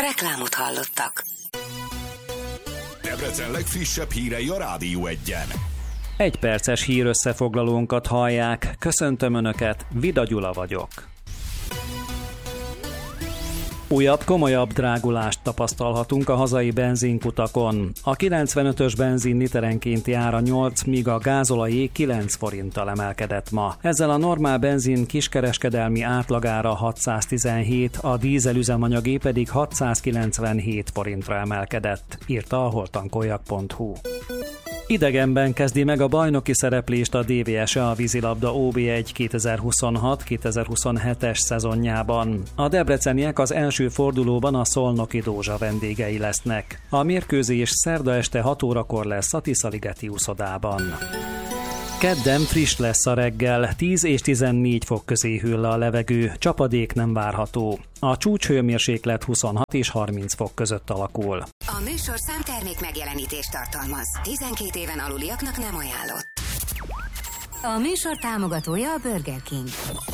Reklámot hallottak. Debrecen legfrissebb hírei a Rádió Egyen. Egy perces hírösszefoglalónkat hallják. Köszöntöm Önöket, Vida Gyula vagyok. Újabb, komolyabb drágulást tapasztalhatunk a hazai benzinkutakon. A 95-ös benzin literenkénti ára 8, míg a gázolajé 9 forinttal emelkedett ma. Ezzel a normál benzin kiskereskedelmi átlagára 617, a dízel üzemanyagé pedig 697 forintra emelkedett, írta a holtankoljak.hu. Idegenben kezdi meg a bajnoki szereplést a DVSE a vízilabda OB1 2026-2027-es szezonjában. A debreceniek az első fordulóban a Szolnoki Dózsa vendégei lesznek. A mérkőzés szerda este 6 órakor lesz a Tiszaligeti úszodában. Kedden friss lesz a reggel, 10 és 14 fok közé hűl le a levegő, csapadék nem várható. A csúcshőmérséklet 26 és 30 fok között alakul. A műsorszám termék megjelenítést tartalmaz. 12 éven aluliaknak nem ajánlott. A műsor támogatója a Burger King.